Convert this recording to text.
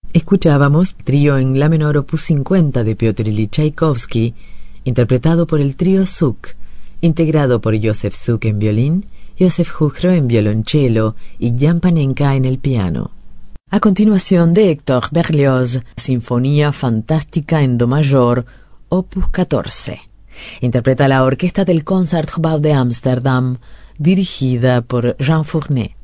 Escuchábamos Trío en La menor opus 50 de Piotr Ilich Tchaikovsky, interpretado por el trío Suk, integrado por Josef Suk en violín, Josef Juchro en violonchelo y Jan Panenka en el piano. A continuación, de Héctor Berlioz, Sinfonía Fantástica en Do mayor, opus 14. Interpreta la orquesta del Concertgebouw de Ámsterdam, dirigida por Jean Fournet.